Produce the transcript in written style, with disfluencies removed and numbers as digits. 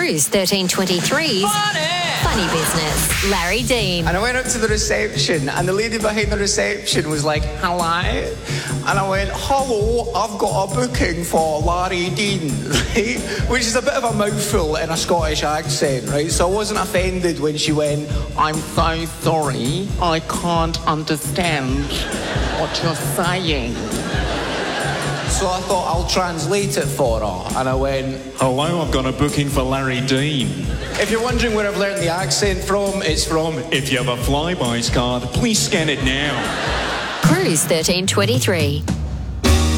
Cruise 1323's Funny Business. Larry Dean. And I went up to the reception, and the lady behind the reception was like, hello? And I went, hello, I've got a booking for Larry Dean, right? Which is a bit of a mouthful in a Scottish accent, right? So I wasn't offended when she went, I'm so sorry, I can't understand what you're saying. So I thought I'll translate it for her. And I went, hello, I've got a booking for Larry Dean. If you're wondering where I've learned the accent from, it's from, if you have a Flybuys card, please scan it now. Cruise 1323.